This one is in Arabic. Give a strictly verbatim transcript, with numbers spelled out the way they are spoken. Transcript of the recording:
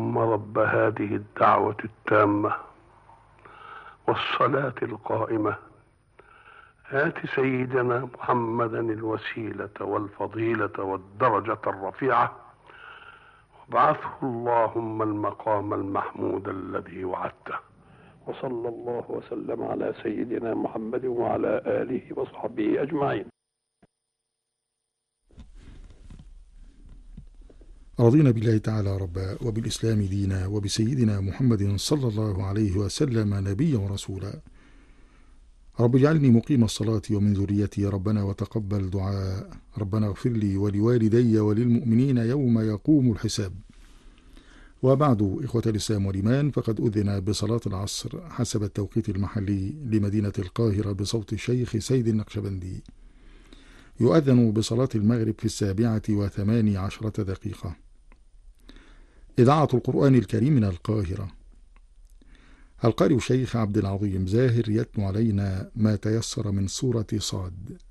اللهم رب هذه الدعوة التامة والصلاة القائمة آت سيدنا محمدا الوسيلة والفضيلة والدرجة الرفيعة وابعثه اللهم المقام المحمود الذي وعدته. وصلى الله وسلم على سيدنا محمد وعلى آله وصحبه أجمعين. رضينا بالله تعالى ربا وبالإسلام دينا وبسيدنا محمد صلى الله عليه وسلم نبيا ورسولا. رب اجعلني مقيم الصلاة ومن ذريتي ربنا وتقبل دعاء. ربنا اغفر لي ولوالدي وللمؤمنين يوم يقوم الحساب. وبعد، إخوة الإسلام والإيمان، فقد أذن بصلاة العصر حسب التوقيت المحلي لمدينة القاهرة بصوت الشيخ سيد النقشبندي. يؤذن بصلاة المغرب في السابعة وثماني عشرة دقيقة. إذاعة القرآن الكريم من القاهرة. القارئ الشيخ عبد العظيم زاهر يتلو علينا ما تيسر من سورة صاد.